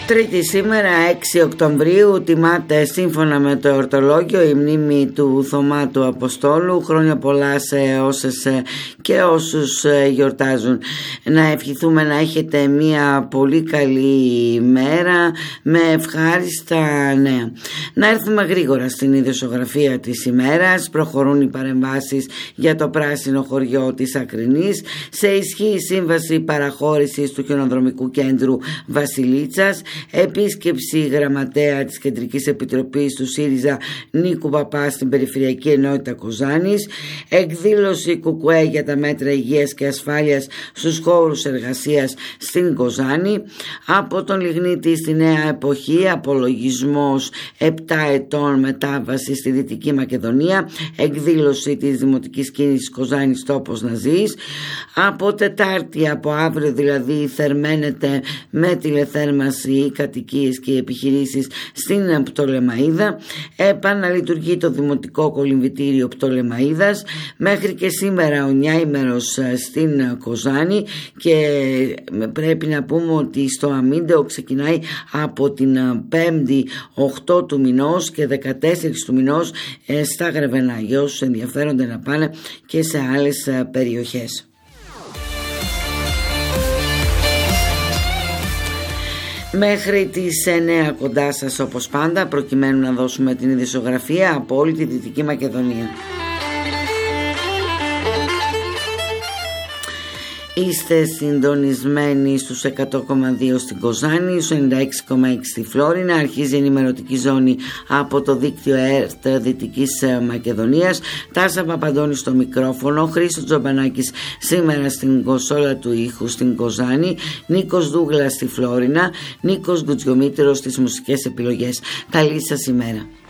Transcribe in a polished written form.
Τρίτη σήμερα 6 Οκτωβρίου τιμάται σύμφωνα με το εορτολόγιο η μνήμη του Θωμά του Αποστόλου. Χρόνια πολλά σε όσες και όσους γιορτάζουν. Να ευχηθούμε να έχετε μια πολύ καλή μέρα με ευχάριστα νέα. Να έρθουμε γρήγορα στην ειδησιογραφία της ημέρας. Προχωρούν οι παρεμβάσεις για το πράσινο χωριό της Ακρινής. Σε ισχύ η σύμβαση παραχώρησης του χιονοδρομικού κέντρου Βασιλίτσας. Επίσκεψη γραμματέα της Κεντρικής Επιτροπής του ΣΥΡΙΖΑ Νίκου Παπά στην Περιφερειακή Ενότητα Κοζάνης. Εκδήλωση ΚΚΕ για τα μέτρα υγείας και ασφάλειας στους χώρους εργασίας στην Κοζάνη. Από τον Λιγνίτη στη Νέα Εποχή, απολογισμός 7 ετών μετάβαση στη Δυτική Μακεδονία. Εκδήλωση της Δημοτικής Κίνησης Κοζάνης Τόπος να ζεις. Από Τετάρτη, από αύριο δηλαδή, θερμαίνεται με τηλεθέρμανση οι κατοικίες και οι επιχειρήσεις στην Πτολεμαΐδα. Επαναλειτουργεί το Δημοτικό Κολυμβητήριο Πτολεμαΐδας. Μέχρι και σήμερα ο νιάημερος στην Κοζάνη, και πρέπει να πούμε ότι στο Αμίντεο ξεκινάει από την 5η 8 του μηνός και 14 του μηνός στα Γρεβενά, για όσους ενδιαφέρονται να πάνε και σε άλλες περιοχές. Μέχρι τις 9 κοντά σας όπως πάντα, προκειμένου να δώσουμε την ειδησιογραφία από όλη τη Δυτική Μακεδονία. Είστε συντονισμένοι στους 100,2 στην Κοζάνη, στους 96,6 στη Φλόρινα. Αρχίζει η ενημερωτική ζώνη από το δίκτυο ΕΡΤ Δυτικής Μακεδονίας. Τάσα Παπαντώνη στο μικρόφωνο, Χρήστος Τζομπανάκης σήμερα στην κονσόλα του ήχου στην Κοζάνη, Νίκος Δούγλας στη Φλόρινα, Νίκος Γκουτζιομήτρος στις μουσικές επιλογές. Καλή σας ημέρα.